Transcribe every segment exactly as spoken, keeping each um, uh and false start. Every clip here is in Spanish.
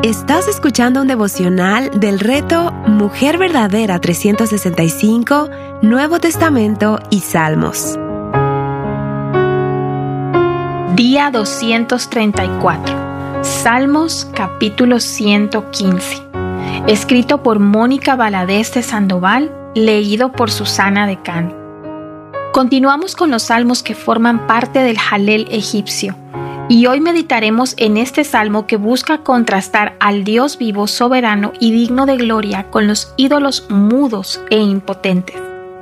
Estás escuchando un devocional del reto Mujer Verdadera trescientos sesenta y cinco, Nuevo Testamento y Salmos. Día doscientos treinta y cuatro. Salmos capítulo ciento quince. Escrito por Mónica Valadez de Sandoval, leído por Susana Decano. Continuamos con los salmos que forman parte del Jalel egipcio. Y hoy meditaremos en este salmo que busca contrastar al Dios vivo, soberano y digno de gloria con los ídolos mudos e impotentes.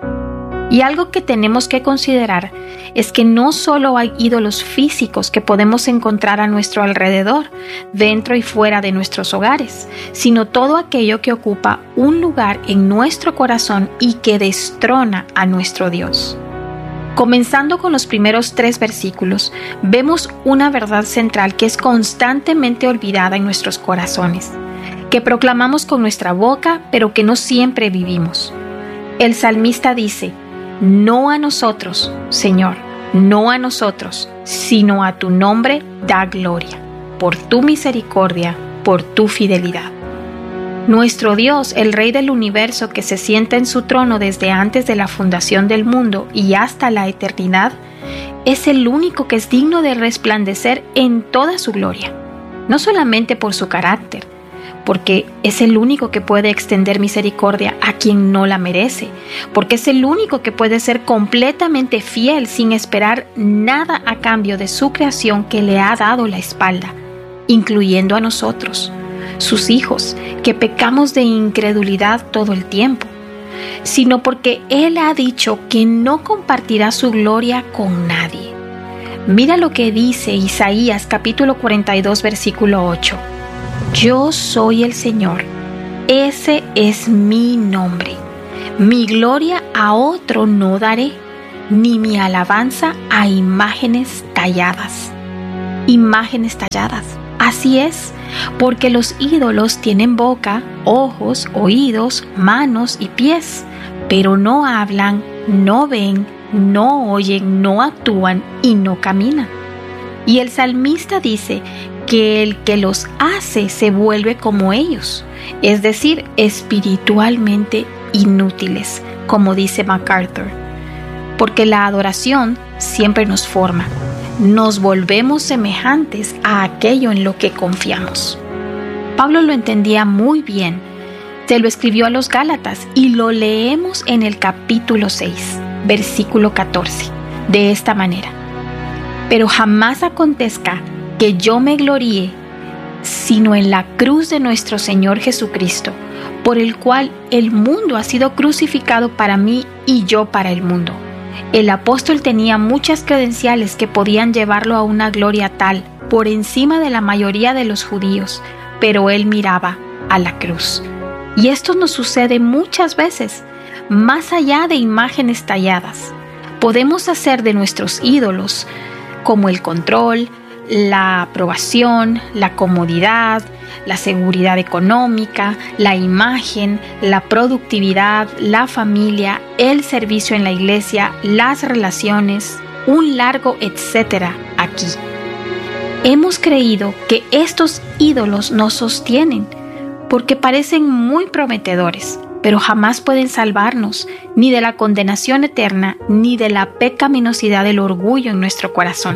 Y algo que tenemos que considerar es que no solo hay ídolos físicos que podemos encontrar a nuestro alrededor, dentro y fuera de nuestros hogares, sino todo aquello que ocupa un lugar en nuestro corazón y que destrona a nuestro Dios. Comenzando con los primeros tres versículos, vemos una verdad central que es constantemente olvidada en nuestros corazones, que proclamamos con nuestra boca, pero que no siempre vivimos. El salmista dice: no a nosotros, Señor, no a nosotros, sino a tu nombre da gloria, por tu misericordia, por tu fidelidad. Nuestro Dios, el Rey del universo que se sienta en su trono desde antes de la fundación del mundo y hasta la eternidad, es el único que es digno de resplandecer en toda su gloria, no solamente por su carácter, porque es el único que puede extender misericordia a quien no la merece, porque es el único que puede ser completamente fiel sin esperar nada a cambio de su creación que le ha dado la espalda, incluyendo a nosotros, sus hijos, que pecamos de incredulidad todo el tiempo, sino porque Él ha dicho que no compartirá su gloria con nadie. Mira lo que dice Isaías capítulo cuarenta y dos versículo ocho. Yo soy el Señor, ese es mi nombre. Mi gloria a otro no daré, ni mi alabanza a imágenes talladas. Imágenes talladas. Así es, porque los ídolos tienen boca, ojos, oídos, manos y pies, pero no hablan, no ven, no oyen, no actúan y no caminan. Y el salmista dice que el que los hace se vuelve como ellos, es decir, espiritualmente inútiles, como dice MacArthur, porque la adoración siempre nos forma. Nos volvemos semejantes a aquello en lo que confiamos. Pablo lo entendía muy bien. Se lo escribió a los Gálatas y lo leemos en el capítulo seis, versículo catorce, de esta manera. Pero jamás acontezca que yo me gloríe, sino en la cruz de nuestro Señor Jesucristo, por el cual el mundo ha sido crucificado para mí y yo para el mundo. El apóstol tenía muchas credenciales que podían llevarlo a una gloria tal, por encima de la mayoría de los judíos, pero él miraba a la cruz. Y esto nos sucede muchas veces, más allá de imágenes talladas. Podemos hacer de nuestros ídolos, como el control, la aprobación, la comodidad, la seguridad económica, la imagen, la productividad, la familia, el servicio en la iglesia, las relaciones, un largo etcétera aquí. Hemos creído que estos ídolos nos sostienen porque parecen muy prometedores, pero jamás pueden salvarnos ni de la condenación eterna ni de la pecaminosidad del orgullo en nuestro corazón.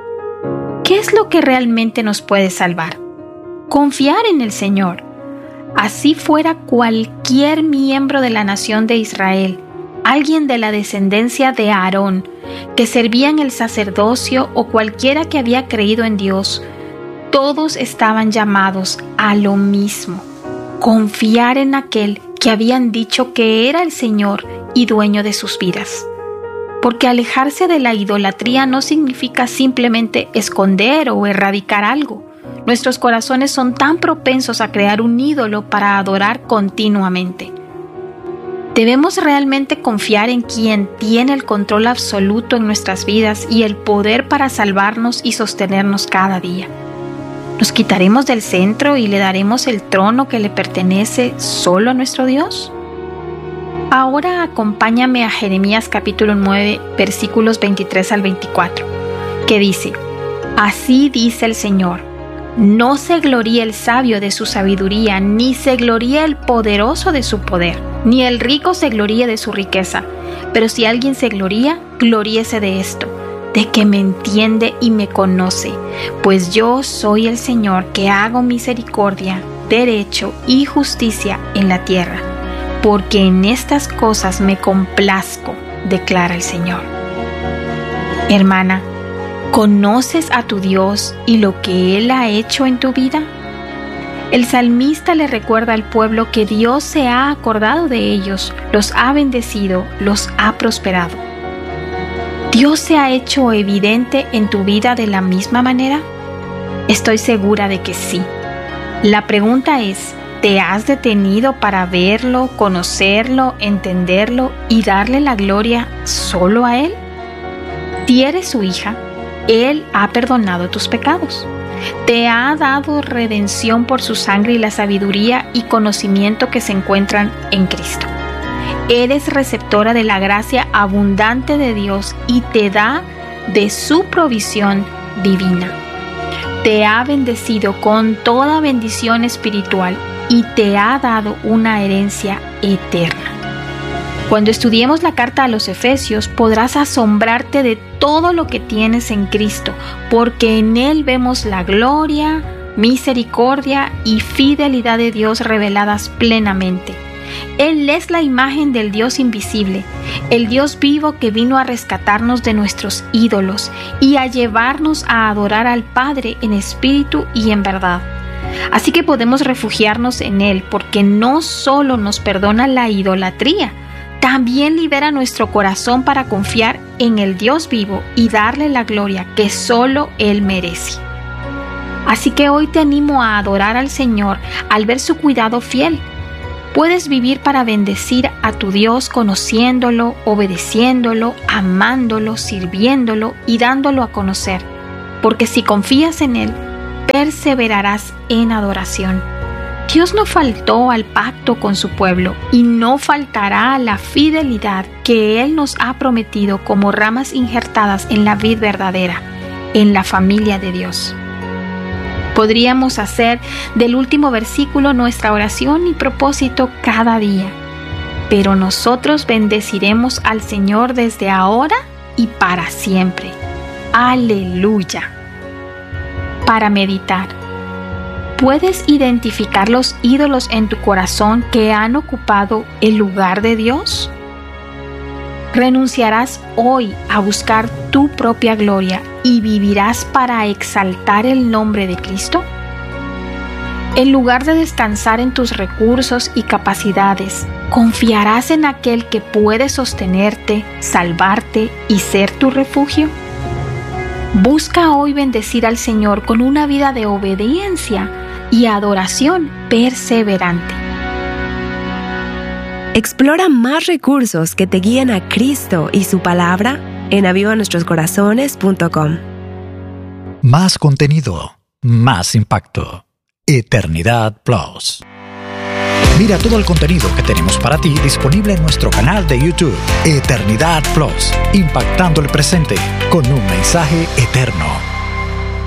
¿Qué es lo que realmente nos puede salvar? Confiar en el Señor. Así fuera cualquier miembro de la nación de Israel, alguien de la descendencia de Aarón, que servía en el sacerdocio o cualquiera que había creído en Dios, todos estaban llamados a lo mismo: confiar en aquel que habían dicho que era el Señor y dueño de sus vidas. Porque alejarse de la idolatría no significa simplemente esconder o erradicar algo. Nuestros corazones son tan propensos a crear un ídolo para adorar continuamente. Debemos realmente confiar en quien tiene el control absoluto en nuestras vidas y el poder para salvarnos y sostenernos cada día. ¿Nos quitaremos del centro y le daremos el trono que le pertenece solo a nuestro Dios? Ahora acompáñame a Jeremías capítulo nueve, versículos veintitrés al veinticuatro, que dice: Así dice el Señor, No se gloríe el sabio de su sabiduría, ni se gloríe el poderoso de su poder, ni el rico se gloríe de su riqueza. Pero si alguien se gloría, gloríese de esto, de que me entiende y me conoce, pues yo soy el Señor que hago misericordia, derecho y justicia en la tierra, porque en estas cosas me complazco, declara el Señor. Hermana, ¿conoces a tu Dios y lo que Él ha hecho en tu vida? El salmista le recuerda al pueblo que Dios se ha acordado de ellos, los ha bendecido, los ha prosperado. ¿Dios se ha hecho evidente en tu vida de la misma manera? Estoy segura de que sí. La pregunta es, ¿te has detenido para verlo, conocerlo, entenderlo y darle la gloria solo a Él? Si eres su hija, Él ha perdonado tus pecados. Te ha dado redención por su sangre y la sabiduría y conocimiento que se encuentran en Cristo. Eres receptora de la gracia abundante de Dios y te da de su provisión divina. Te ha bendecido con toda bendición espiritual y te ha dado una herencia eterna. Cuando estudiemos la carta a los Efesios, podrás asombrarte de todo lo que tienes en Cristo, porque en Él vemos la gloria, misericordia y fidelidad de Dios reveladas plenamente. Él es la imagen del Dios invisible, el Dios vivo que vino a rescatarnos de nuestros ídolos y a llevarnos a adorar al Padre en espíritu y en verdad. Así que podemos refugiarnos en Él, porque no solo nos perdona la idolatría, también libera nuestro corazón para confiar en el Dios vivo y darle la gloria que solo Él merece. Así que hoy te animo a adorar al Señor al ver su cuidado fiel. Puedes vivir para bendecir a tu Dios conociéndolo, obedeciéndolo, amándolo, sirviéndolo y dándolo a conocer. Porque si confías en Él, perseverarás en adoración. Dios no faltó al pacto con su pueblo y no faltará a la fidelidad que Él nos ha prometido como ramas injertadas en la vid verdadera, en la familia de Dios. Podríamos hacer del último versículo nuestra oración y propósito cada día, pero nosotros bendeciremos al Señor desde ahora y para siempre. ¡Aleluya! Para meditar. ¿Puedes identificar los ídolos en tu corazón que han ocupado el lugar de Dios? ¿Renunciarás hoy a buscar tu propia gloria y vivirás para exaltar el nombre de Cristo? En lugar de descansar en tus recursos y capacidades, ¿confiarás en aquel que puede sostenerte, salvarte y ser tu refugio? Busca hoy bendecir al Señor con una vida de obediencia y adoración perseverante. Explora más recursos que te guíen a Cristo y su palabra en aviva nuestros corazones punto com. Más contenido, más impacto. Eternidad Plus. Mira todo el contenido que tenemos para ti disponible en nuestro canal de YouTube, Eternidad Plus, impactando el presente con un mensaje eterno.